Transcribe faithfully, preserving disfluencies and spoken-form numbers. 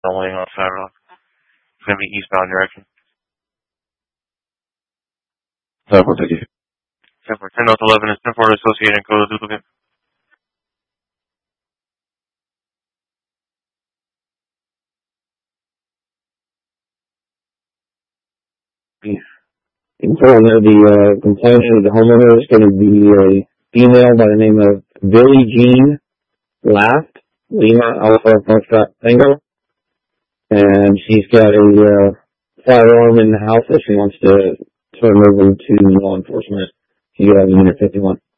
only on Fat Rock. It's going to be eastbound direction. ten four, thank you. ten four, ten North eleven is ten four associated and code duplicate. Inform that the uh, complaint of the homeowner is going to be a female by the name of Billie Jean Laft, Lima Alpha Foxtrot Tango, and she's got a uh, firearm in the house that she wants to turn over to law enforcement. She got Unit fifty-one.